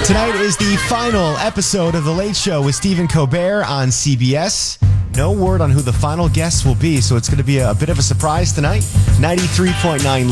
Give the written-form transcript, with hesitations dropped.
Tonight is the final episode of The Late Show with Stephen Colbert on CBS. No word on who the final guests will be, so it's going to be a bit of a surprise tonight. 93.9